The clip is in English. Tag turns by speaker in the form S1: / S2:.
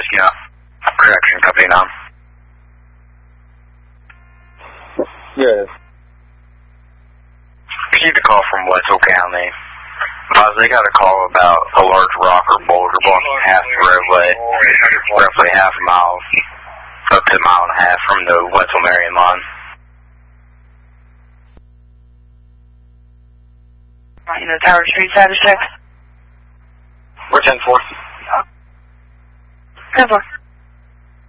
S1: Whiskey Production Company now.
S2: Yes.
S1: Received a call from Wetzel County. They got a call about a large rock or boulder blocking half the roadway, roughly half a mile, up to a mile and a half from the Wetzel-Marion line.
S3: Tower Street, status check.
S1: We're 10-4.
S3: 10-4.